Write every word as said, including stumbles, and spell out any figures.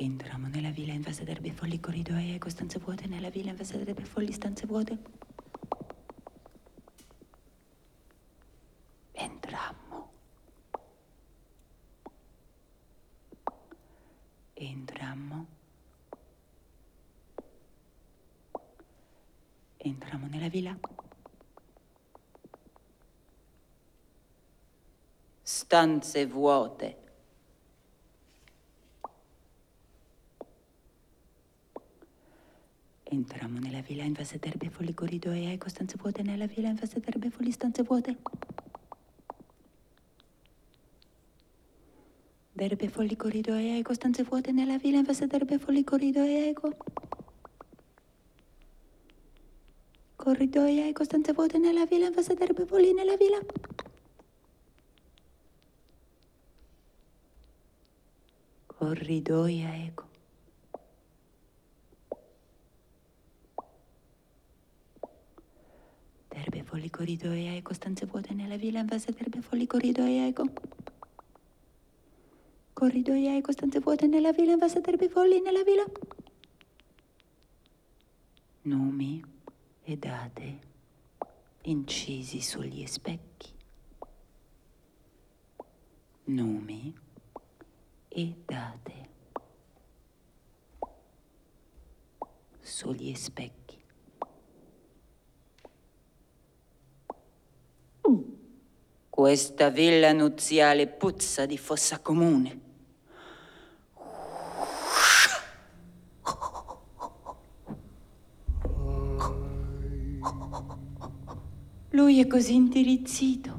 Entriamo nella villa invasa d'erbe folli, corridoi e stanze vuote. Nella villa invasa d'erbe folli, stanze vuote. Entrammo. Entrammo. Entrammo nella villa. Stanze vuote. Entrammo nella villa invasa d'erbe folli, corridoi e stanze vuote. Nella villa invasa d'erbe folli, stanze vuote. D'erbe folli, corridoi e stanze vuote. Nella villa invasa d'erbe folli, corridoi e corridoi e stanze vuote. Nella villa invasa d'erbe folli, nella villa. Corridoi a eco. D'erbe folli, corridoi a eco, stanze vuote. Nella villa invasa d'erbe folli, corridoi a eco. Corridoi a eco, stanze vuote. Nella villa invasa d'erbe folli, nella villa. Nomi e date incisi sugli specchi. Nomi e date sugli specchi. Questa villa nuziale puzza di fossa comune. Lui è così intirizzito.